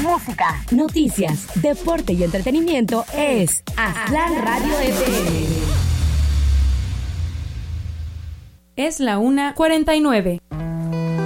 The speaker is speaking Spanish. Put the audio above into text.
música, noticias, deporte y entretenimiento es Aztlán Radio FM. Es la 1:49.